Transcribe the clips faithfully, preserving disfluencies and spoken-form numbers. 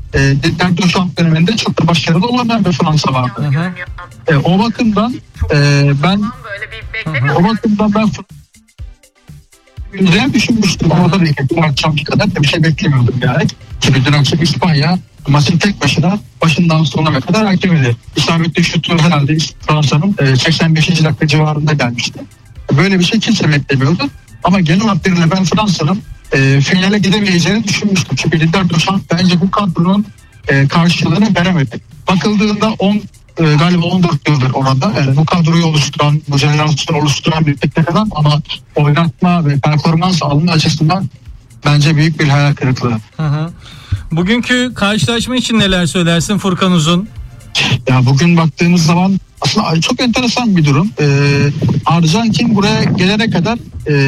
e, Ligue şampiyonlarında çok da başarılı olamayan bir Fransa vardı. E, o bakımdan e, ben o bakımdan ben güzel düşünmüştüm. Orada bir dün akşamki kadar da bir şey beklemiyordum yani. Çünkü dün akşam İspanya maçın tek başına başından sonuna kadar hakemiydi. İsabetli şutu herhalde Fransa'nın seksen beşinci dakika civarında gelmişti. Böyle bir şey kimse beklemiyordu. Ama genel hatlarıyla ben Fransa'nın e, finale gidemeyeceğini düşünmüştüm. Çünkü Lider Duşan bence bu kadronun e, karşılığını veremedi. Bakıldığında on e, galiba on dört yıldır orada. Yani bu kadroyu oluşturan, bu jenerasyonu oluşturan bir teknik adam ama oynatma ve performans alma açısından bence büyük bir hayal kırıklığı. Hı hı. Bugünkü karşılaşma için neler söylersin Furkan Uzun? Ya bugün baktığımız zaman aslında çok enteresan bir durum. Ee, Arjantin buraya gelene kadar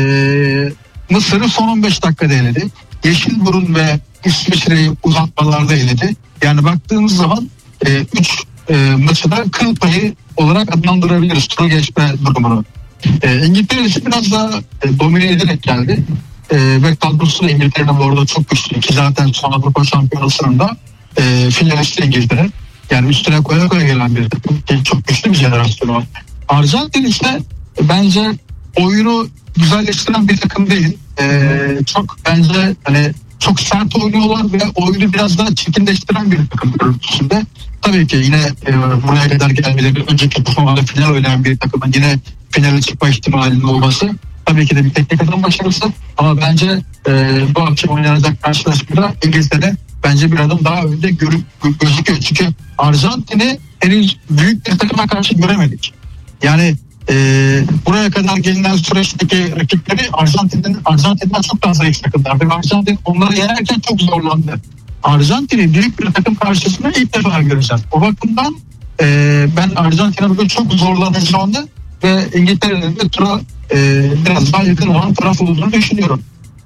e, Mısır'ı son on beş dakikada eledi. Yeşilburun ve İsviçre'yi uzatmalarda eledi. Yani baktığımız zaman üç e, e, maçı da kıl payı olarak adlandırabiliriz. Turu geçme durumunu. E, İngiltere ise biraz daha e, domine ederek geldi. E, ve kadrosu da İngiltere'nin bu arada çok güçlü. Ki zaten son Avrupa Şampiyonası'nın da e, finalisti İngiltere. Yani üstüne koya koya gelen bir takım. Çok güçlü bir jenerasyon var. Arjantin ise bence oyunu güzelleştiren bir takım değil. Ee, çok bence hani çok sert oynuyorlar ve oyunu biraz daha çirkinleştiren bir takım görüntüsünde. Tabii ki yine e, buraya kadar gelmeleri önceki turnuvada final oynayan bir takımın yine finale çıkma ihtimalinin olması tabii ki de bir teknik adam başarısı. Ama bence e, bu akşam oynanacak karşılaşmada İngiltere bence bir adım daha önde görüp gözüküyor. Çünkü Arjantin'i henüz büyük bir takıma karşı göremedik. Yani e, buraya kadar gelinen süreçteki rakipleri Arjantin'den Arjantin'den çok daha zayıf takımlardı. Arjantin onları yenerken çok zorlandı. Arjantin'i büyük bir takım karşısında ilk defa göreceğiz. O bakımdan e, ben Arjantin'e bugün çok zorlanacağını ve İngiltere'nin de tura e, biraz daha yakın olan taraf olduğunu düşünüyorum.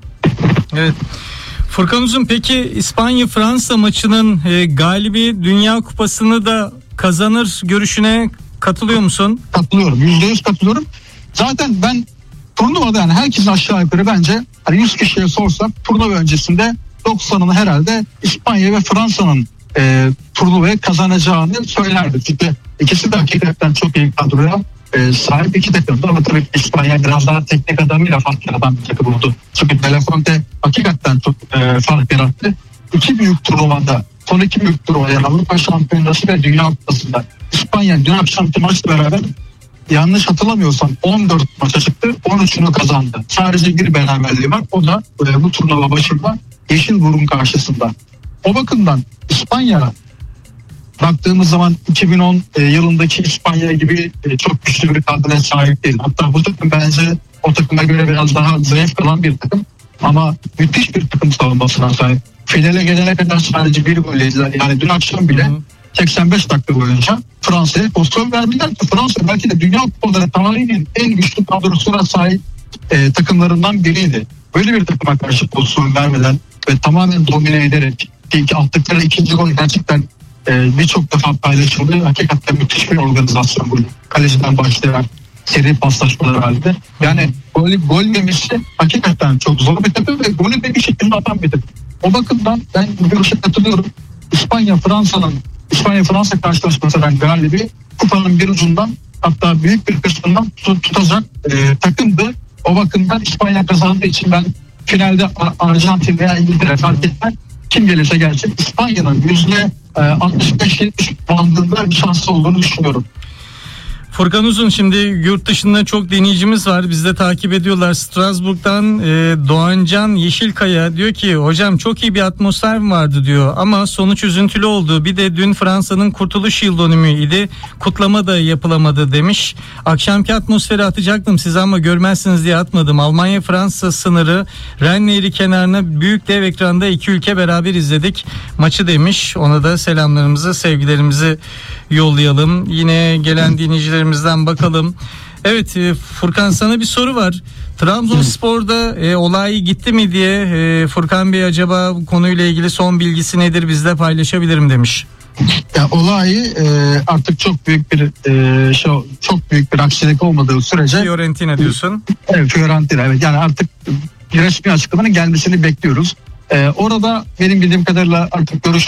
Evet. Furkan Uzun, peki İspanya-Fransa maçının e, galibi Dünya Kupası'nı da kazanır görüşüne katılıyor musun? Katılıyorum. yüzde yüz katılıyorum. Zaten ben turnuvada yani herkesin aşağı yukarı bence hani yüz kişiye sorsak turnuva öncesinde doksanını herhalde İspanya ve Fransa'nın e, turnuvayı kazanacağını söylerdi. Çünkü ikisi de hakikaten çok iyi kadroya e, sahip iki takımdı ama tabii İspanya biraz daha teknik adamıyla fark yaratan bir takım oldu. Çünkü De La Fuente hakikaten çok e, fark yarattı. İki büyük turnuvada, son iki büyük turnuva yani Avrupa Şampiyonası ve Dünya Kupası'nda İspanya dün akşamki maçla beraber yanlış hatırlamıyorsam on dört maça çıktı, on üçünü kazandı. Sadece bir beraberliği var, o da e, bu turnuva başında Yeşilburun karşısında. O bakımdan İspanya baktığımız zaman iki bin on yılındaki İspanya gibi çok güçlü bir kadroya sahip değil. Hatta bu takım bence o takıma göre biraz daha zayıf kalan bir takım. Ama müthiş bir takım savunmasına sahip. Finale gelene kadar sadece bir gol yediler. Yani dün akşam bile seksen beş dakika boyunca Fransa'ya pozisyon verdiler ki Fransa belki de Dünya Kupaları tarihinin en güçlü kadrosuna sahip e, takımlarından biriydi. Böyle bir takıma karşı pozisyon vermeden ve tamamen domine ederek ki attıkları ikinci gol gerçekten e, birçok defa paylaşıldı. Hakikaten müthiş bir organizasyon bu. Kaleciden başlayarak seri paslaşmalar halinde. Yani gol, gol yemesi hakikaten çok zor bir takım ve golü de bir şekilde atan bir takım. O bakımdan ben bu görüşe katılıyorum. İspanya Fransa'nın İspanya Fransa karşılaşmasından galibi kupanın bir ucundan hatta büyük bir kısmından tut, tutacak e, takımdı. O bakımdan İspanya kazandığı için ben finalde Arjantin veya İngiltere fark etmez. Kim gelirse gelsin İspanya'nın yüzde altmış beş yetmiş bandında bir şansı olduğunu düşünüyorum. Furkan Uzun, şimdi yurt dışında çok dinleyicimiz var, biz de takip ediyorlar. Strasbourg'dan e, Doğancan Yeşilkaya diyor ki hocam çok iyi bir atmosfer vardı diyor ama sonuç üzüntülü oldu. Bir de dün Fransa'nın kurtuluş yıl dönümüydü, kutlama da yapılamadı demiş. Akşamki atmosferi atacaktım size ama görmezsiniz diye atmadım. Almanya Fransa sınırı Ren Nehri kenarına büyük dev ekranda iki ülke beraber izledik maçı demiş. Ona da selamlarımızı, sevgilerimizi yollayalım. Yine gelen dinleyicilerimiz bakalım. Evet Furkan, sana bir soru var. Trabzonspor'da e, olay gitti mi diye e, Furkan Bey acaba bu konuyla ilgili son bilgisi nedir, bizle paylaşabilirim demiş. Ya olay e, artık çok büyük bir e, şey, çok büyük bir aksilik olmadığı sürece. Fiorentina diyorsun. Evet, Fiorentina, evet. Yani artık resmi açıklamanın gelmesini bekliyoruz. E, orada benim bildiğim kadarıyla artık görüş